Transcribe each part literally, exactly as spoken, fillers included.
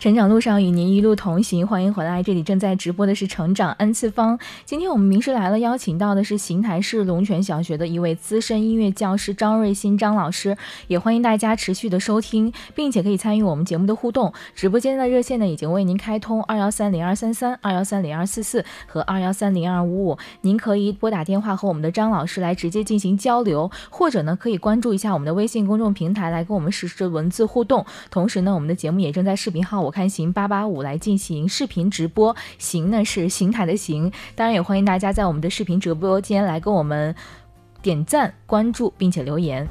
成长路上与您一路同行，欢迎回来。这里正在直播的是成长 N 次方。今天我们名师来了，邀请到的是邢台市龙泉小学的一位资深音乐教师张瑞新张老师，也欢迎大家持续的收听，并且可以参与我们节目的互动。直播间的热线呢已经为您开通二幺三零二三三、二幺三零二四四和二幺三零二五五，您可以拨打电话和我们的张老师来直接进行交流，或者呢可以关注一下我们的微信公众平台来跟我们实时文字互动。同时呢，我们的节目也正在视频号我看行八八五来进行视频直播，行呢是邢台的行，当然也欢迎大家在我们的视频直播间来跟我们点赞、关注并且留言。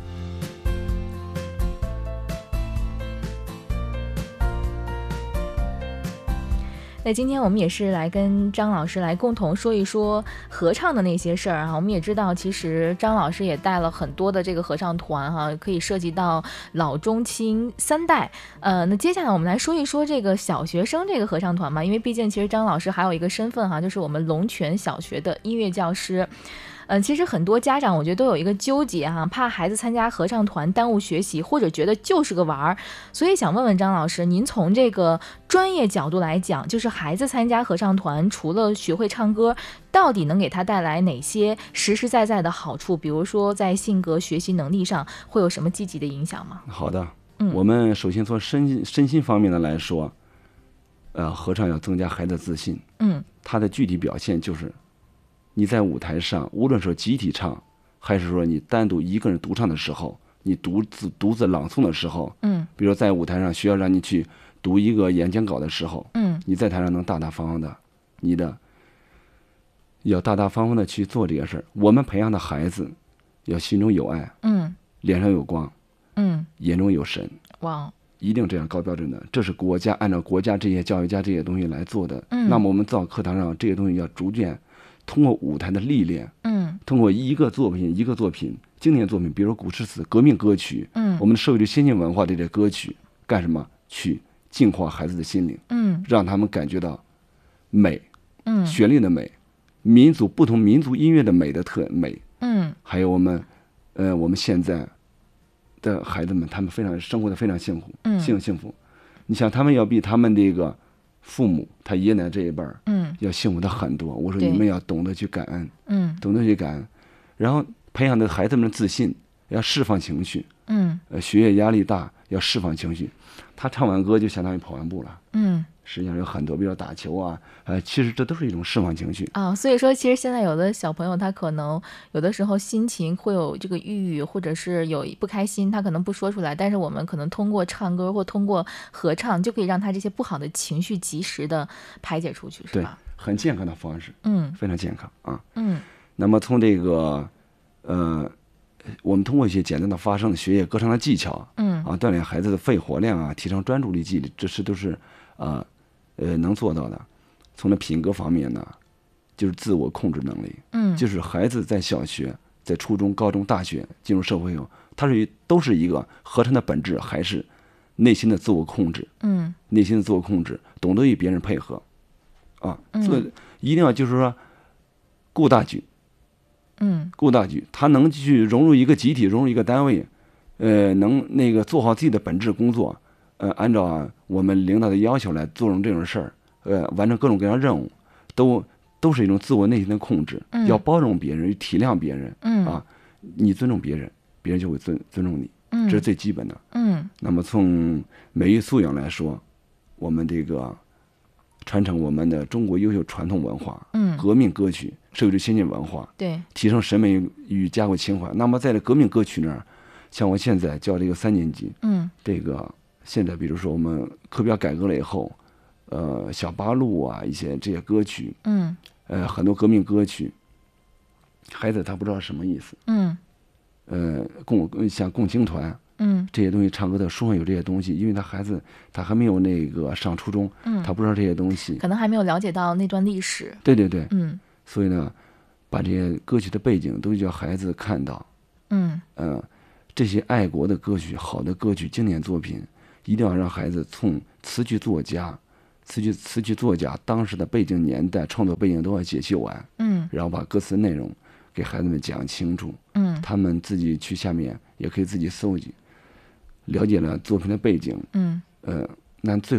那今天我们也是来跟张老师来共同说一说合唱的那些事儿啊。我们也知道，其实张老师也带了很多的这个合唱团哈、啊，可以涉及到老中青三代。呃，那接下来我们来说一说这个小学生这个合唱团嘛，因为毕竟其实张老师还有一个身份哈、啊，就是我们龙泉小学的音乐教师。嗯，其实很多家长我觉得都有一个纠结哈、啊，怕孩子参加合唱团耽误学习，或者觉得就是个玩儿，所以想问问张老师，您从这个专业角度来讲，就是孩子参加合唱团，除了学会唱歌，到底能给他带来哪些实实在在的好处？比如说在性格、学习能力上会有什么积极的影响吗？ 好的， 嗯， 我们首先从身身心方面的来说，呃，合唱要增加孩子自信， 嗯， 它的具体表现就是。你在舞台上，无论说集体唱，还是说你单独一个人独唱的时候，你独自独自朗诵的时候， 嗯， 比如在舞台上需要让你去读一个演讲稿的时候， 嗯， 你在台上能大大方方的，你的要大大方方的去做这个事儿。我们培养的孩子要心中有爱， 嗯， 脸上有光， 嗯， 眼中有神， 哇， 一定这样高标准的，这是国家按照国家这些教育家这些东西来做的。 嗯， 那么我们到课堂上这些东西要逐渐。通过舞台的历练， 嗯， 通过一个作品一个作品经典作品，比如说古诗词、革命歌曲， 嗯， 我们的社会的先进文化这些歌曲，干什么？去净化孩子的心灵， 嗯， 让他们感觉到美， 嗯， 旋律的美，民族不同民族音乐的美的特美， 嗯， 还有我们，呃，我们现在的孩子们，他们非常生活的非常幸福， 嗯， 幸幸福。你想，他们要比他们这个。父母他爷爷奶奶这一辈儿， 嗯， 要幸福的很多。我说你们要懂得去感恩， 嗯， 懂得去感恩，然后培养的孩子们的自信，要释放情绪， 嗯， 呃，学业压力大要释放情绪。他唱完歌就相当于跑完步了， 嗯， 实际上有很多，比如打球啊，呃，其实这都是一种释放情绪啊、哦。所以说，其实现在有的小朋友他可能有的时候心情会有这个抑郁，或者是有不开心，他可能不说出来，但是我们可能通过唱歌或通过合唱，就可以让他这些不好的情绪及时的排解出去，是吧？ 对，很健康的方式， 嗯， 非常健康啊。 嗯， 那么从这个，呃。我们通过一些简单的发声的学业、歌唱的技巧， 嗯啊，锻炼孩子的肺活量啊，提升专注力、记忆力，这是都是啊，呃，能做到的。从那品格方面呢，就是自我控制能力， 嗯， 就是孩子在小学、在初中、高中、大学进入社会后，他是都是一个合唱的本质，还是内心的自我控制， 嗯， 内心的自我控制，懂得与别人配合，啊，所以一定要就是说顾大局。 嗯， 顾大局，他能去融入一个集体，融入一个单位，呃，能那个做好自己的本职工作，呃，按照、啊、我们领导的要求来做成这种事儿，呃，完成各种各样任务，都都是一种自我内心的控制， 嗯、 要包容别人，体谅别人， 嗯啊，你尊重别人，别人就会尊尊重你， 嗯， 这是最基本的。 嗯， 那么从美育素养来说，我们这个传承我们的中国优秀传统文化， 嗯， 革命歌曲。社会的先进文化， 对， 提升审美与家国情怀。那么在这革命歌曲那儿，像我现在教这个三年级， 嗯， 这个现在比如说我们课表改革了以后，呃，小八路啊，一些这些歌曲， 嗯， 呃，很多革命歌曲，孩子他不知道什么意思， 嗯， 呃，共像共青团， 嗯， 这些东西唱歌的书上有这些东西，因为他孩子他还没有那个上初中， 嗯， 他不知道这些东西， 可能还没有了解到那段历史。 对对对， 嗯。 所以呢，把这些歌曲的背景都叫孩子看到， 嗯， 呃，这些爱国的歌曲、好的歌曲、经典作品，一定要让孩子从词曲作家、词曲词曲作家当时的背景年代、创作背景都要解析完， 嗯， 然后把歌词内容给孩子们讲清楚， 嗯， 他们自己去下面也可以自己搜集，了解了作品的背景， 嗯， 呃，那最后呢，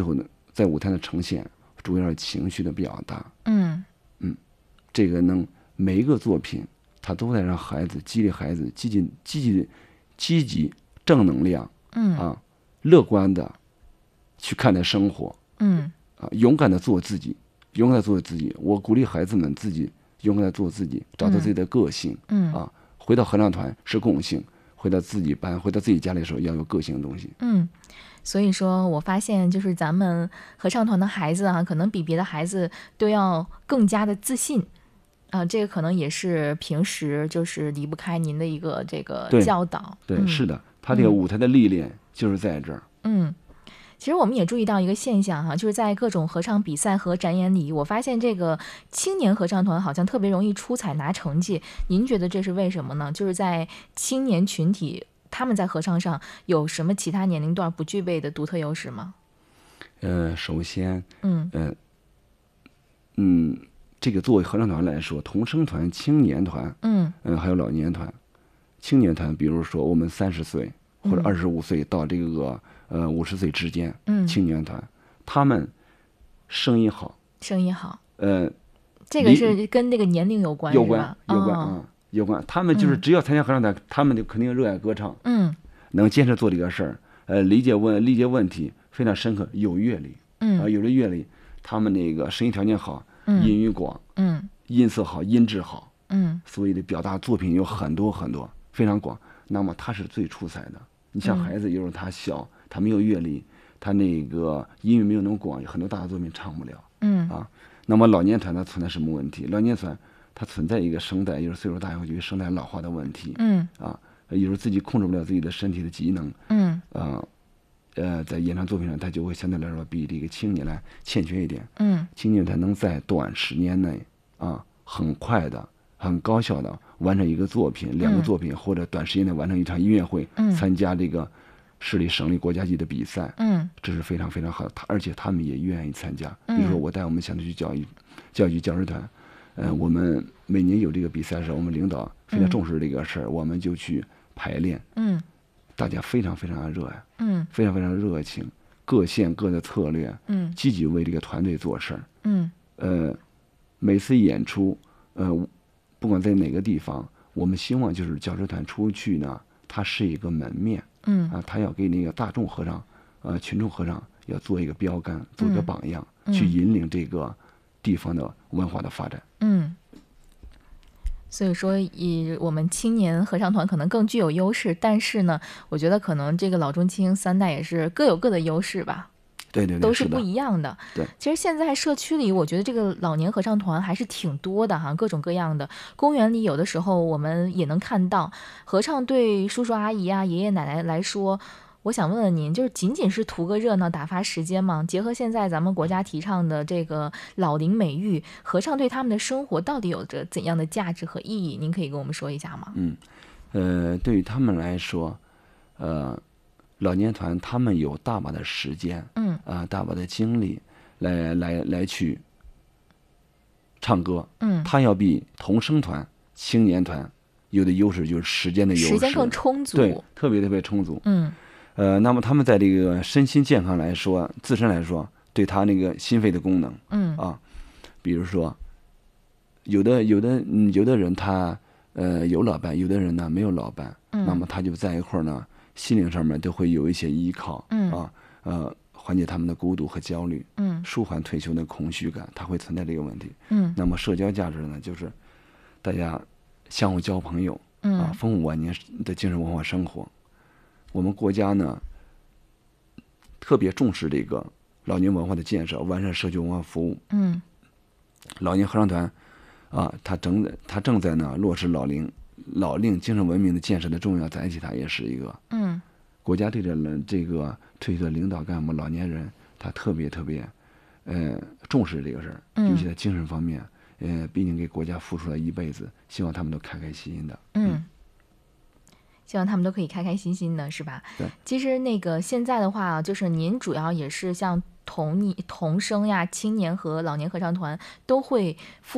在舞台的呈现主要是情绪的表达。 嗯嗯，这个能每一个作品，它都在让孩子激励孩子积极积极积极正能量， 嗯啊，乐观的去看待生活， 嗯啊，勇敢的做自己，勇敢的做自己。我鼓励孩子们自己勇敢的做自己，找到自己的个性。 嗯啊，回到合唱团是共性，回到自己班，回到自己家里的时候要有个性的东西。 嗯，所以说我发现就是咱们合唱团的孩子啊，可能比别的孩子都要更加的自信。啊，这个可能也是平时就是离不开您的一个这个教导。 对， 嗯、 是的，他这个舞台的历练就是在这儿。 嗯，其实我们也注意到一个现象哈，就是在各种合唱比赛和展演里，我发现这个青年合唱团好像特别容易出彩拿成绩。您觉得这是为什么呢？就是在青年群体，他们在合唱上有什么其他年龄段不具备的独特优势吗？ 呃，首先， 嗯呃，嗯。这个作为合唱团来说，童声团、青年团， 嗯嗯，还有老年团。青年团，比如说我们三十岁或者二十五岁到这个呃五十岁之间， 嗯， 青年团，他们声音好， 声音好， 呃， 这个是跟那个年龄有关， 有关，有关啊、 嗯，有关。他们就是只要参加合唱团，他们就肯定热爱歌唱， 嗯， 能坚持做这个事儿，呃，理解问理解问题非常深刻，有阅历， 嗯， 啊、有了阅历，他们那个声音条件好。 嗯、 音域广， 嗯， 音色好，音质好， 嗯， 所以的表达作品有很多很多，非常广。那么他是最出彩的。你像孩子，有时候他小，他没有阅历，他那个音域没有那么广，很多大的作品唱不了。 嗯啊，那么老年团它存在什么问题？老年团它存在一个声带，有时候岁数大以后就声带老化的问题。 嗯， 啊，有时候自己控制不了自己的身体的机能。 嗯， 啊。呃，在演唱作品上，他就会相对来说比这个青年来欠缺一点。 嗯， 青年才能在短时间内啊，很快的、很高效的完成一个作品、两个作品，或者短时间内完成一场音乐会， 嗯、 参加这个市里、省里、国家级的比赛。 嗯， 这是非常非常好的，而且他们也愿意参加。比如说，我带我们乡土剧教育、教育教师团，呃，我们每年有这个比赛的时候，我们领导非常重视这个事儿，我们就去排练。 嗯。 大家非常非常的热爱， 嗯， 非常非常热情，各县各的策略， 嗯， 积极为这个团队做事儿， 嗯， 呃，每次演出，呃，不管在哪个地方，我们希望就是教师团出去呢，它是一个门面， 嗯， 啊，他要给那个大众合唱，呃，群众合唱要做一个标杆，做一个榜样， 嗯、 去引领这个地方的文化的发展， 嗯。所以说，以我们青年合唱团可能更具有优势，但是呢，我觉得可能这个老中青三代也是各有各的优势吧。 对对对， 都是不一样的。 对， 其实现在社区里，我觉得这个老年合唱团还是挺多的哈，各种各样的。公园里有的时候我们也能看到合唱，对叔叔阿姨啊、爷爷奶奶来说。我想问问您，就是仅仅是图个热闹、打发时间吗？结合现在咱们国家提倡的这个老龄美育，合唱对他们的生活到底有着怎样的价值和意义？您可以跟我们说一下吗？ 嗯，呃，对于他们来说，呃，老年团他们有大把的时间， 嗯， 啊、呃，大把的精力来来来去唱歌， 嗯， 他要比童声团、青年团有的优势就是时间的优势， 时间更充足， 对，特别特别充足， 嗯。 呃，那么他们在这个身心健康来说，自身来说，对他那个心肺的功能， 嗯啊，比如说，有的有的嗯，有的人他呃有老伴，有的人呢没有老伴， 嗯， 那么他就在一块儿呢，心灵上面都会有一些依靠， 嗯啊，呃，缓解他们的孤独和焦虑， 嗯， 舒缓退休的空虚感，它会存在这个问题， 嗯， 那么社交价值呢，就是大家相互交朋友， 嗯， 啊，丰富晚年的精神文化生活。我们国家呢，特别重视这个老年文化的建设，完善社区文化服务。 嗯， 老年合唱团，啊，它正在它正在呢落实老龄老龄精神文明的建设的重要载体，它也是一个。 嗯， 国家对这这个退休的领导干部、老年人，他特别特别，呃，重视这个事儿， 嗯， 尤其在精神方面，呃，毕竟给国家付出了一辈子，希望他们都开开心心的。 嗯。嗯，希望他们都可以开开心心的，是吧？ 对。 其实那个现在的话，就是您主要也是像童童声呀、青年和老年合唱团都会。